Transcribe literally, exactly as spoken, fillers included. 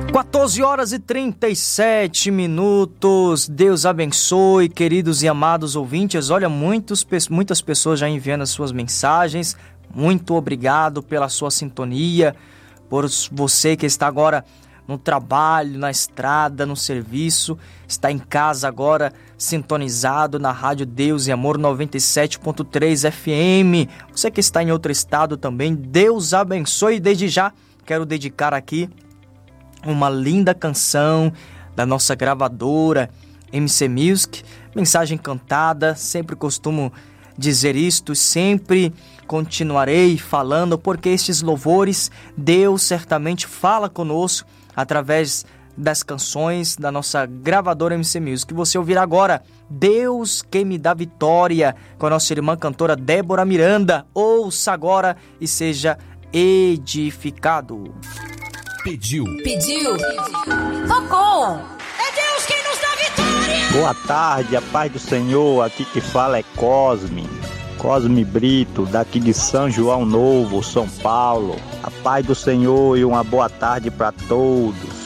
quatorze horas e trinta e sete minutos. Deus abençoe, queridos e amados ouvintes. Olha, muitos, muitas pessoas já enviando as suas mensagens. Muito obrigado pela sua sintonia, por você que está agora no trabalho, na estrada, no serviço, está em casa agora sintonizado na Rádio Deus e Amor noventa e sete ponto três F M. Você que está em outro estado também, Deus abençoe. Desde já quero dedicar aqui uma linda canção da nossa gravadora M C Music, mensagem cantada. Sempre costumo dizer isto, sempre continuarei falando, porque estes louvores, Deus certamente fala conosco através das canções da nossa gravadora M C Music. Você ouvirá agora Deus que me dá vitória, com a nossa irmã cantora Débora Miranda. Ouça agora e seja edificado. Pediu. Pediu. Tocou. É Deus quem nos dá vitória. Boa tarde, a paz do Senhor. Aqui que fala é Cosme. Cosme Brito, daqui de São João Novo, São Paulo. A paz do Senhor e uma boa tarde para todos.